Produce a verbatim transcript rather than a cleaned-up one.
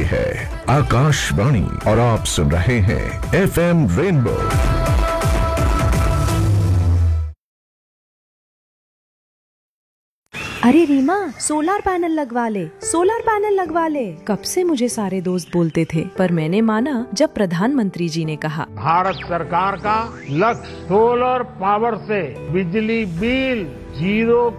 है आकाशवाणी और आप सुन रहे हैं एफ एम रेनबो। अरे रीमा, सोलर पैनल लगवा ले, सोलर पैनल लगवा ले। कब से मुझे सारे दोस्त बोलते थे, पर मैंने माना जब प्रधानमंत्री जी ने कहा। भारत सरकार का लक्ष्य सोलर पावर से बिजली बिल जीरो